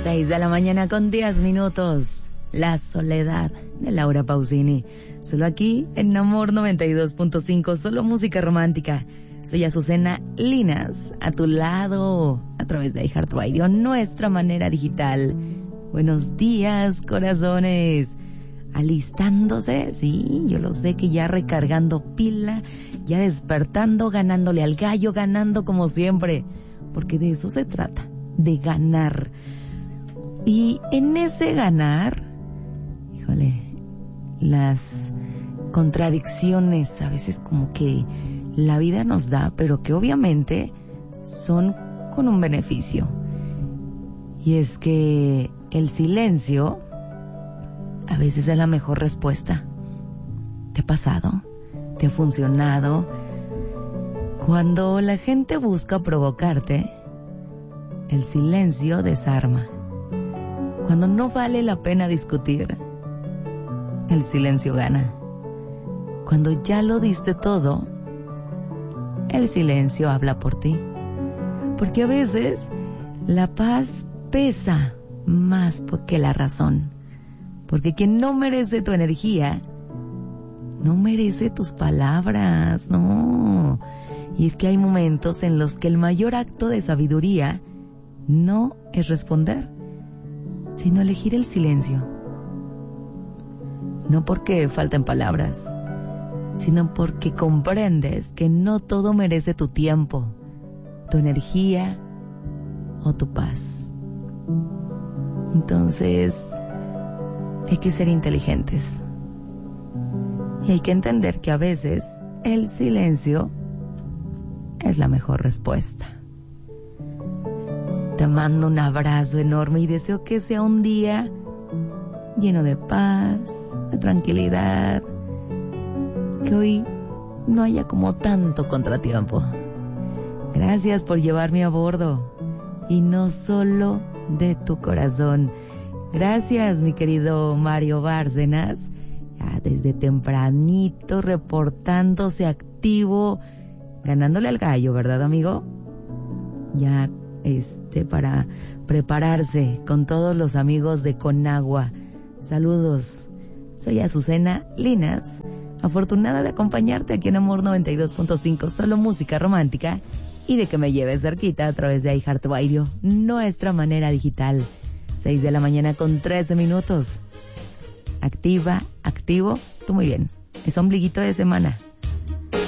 6 de la mañana con 10 minutos. La soledad de Laura Pausini. Solo aquí en Amor 92.5, solo música romántica. Soy Azucena Linas, a tu lado, a través de iHeartRadio, nuestra manera digital. Buenos días, corazones. Alistándose, sí, yo lo sé que ya recargando pila, ya despertando, ganándole al gallo, ganando como siempre. Porque de eso se trata, de ganar. Y en ese ganar, híjole, las contradicciones a veces como que la vida nos da, pero que obviamente son con un beneficio. Y es que el silencio a veces es la mejor respuesta. ¿Te ha pasado? ¿Te ha funcionado? Cuando la gente busca provocarte, el silencio desarma. Cuando no vale la pena discutir, el silencio gana. Cuando ya lo diste todo, el silencio habla por ti. Porque a veces la paz pesa más que la razón. Porque quien no merece tu energía, no merece tus palabras, no. Y es que hay momentos en los que el mayor acto de sabiduría no es responder, sino elegir el silencio. No porque falten palabras, sino porque comprendes que no todo merece tu tiempo, tu energía o tu paz. Entonces, hay que ser inteligentes. Y hay que entender que a veces el silencio es la mejor respuesta. Te mando un abrazo enorme y deseo que sea un día lleno de paz, de tranquilidad, que hoy no haya como tanto contratiempo. Gracias por llevarme a bordo, y no solo de tu corazón. Gracias, mi querido Mario Bárcenas, ya desde tempranito reportándose activo, ganándole al gallo, ¿verdad, amigo? Ya para prepararse con todos los amigos de Conagua. Saludos. Soy Azucena Linas, afortunada de acompañarte aquí en Amor 92.5, solo música romántica, y de que me lleves cerquita a través de iHeartRadio, nuestra manera digital. 6 de la mañana con 13 minutos. Activa, activo, tú muy bien. Es ombliguito de semana.